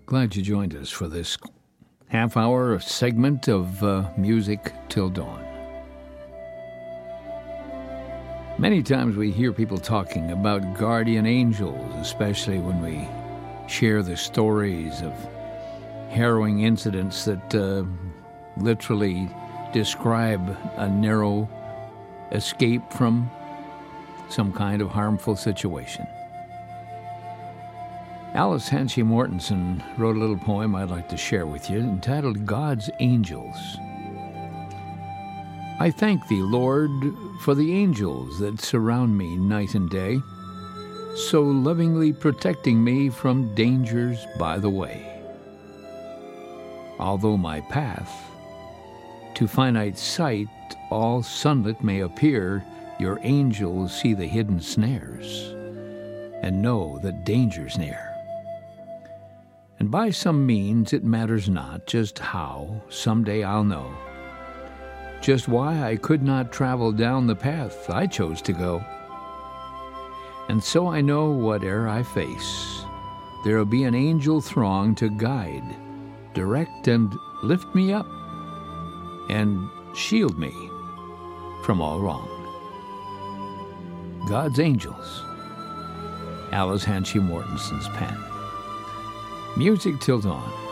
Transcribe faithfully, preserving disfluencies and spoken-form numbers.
Glad you joined us for this half-hour segment of uh, Music Till Dawn. Many times we hear people talking about guardian angels, especially when we share the stories of harrowing incidents that uh, literally describe a narrow escape from some kind of harmful situation. Alice Hanchey Mortensen wrote a little poem I'd like to share with you entitled God's Angels. I thank thee, Lord, for the angels that surround me night and day, so lovingly protecting me from dangers by the way. Although my path to finite sight all sunlit may appear, your angels see the hidden snares and know that danger's near. And by some means, it matters not just how, someday I'll know just why I could not travel down the path I chose to go. And so I know whate'er I face, there'll be an angel throng to guide, direct, and lift me up, and shield me from all wrong. God's Angels, Alice Hanchey Mortensen's pen. Music Till Dawn.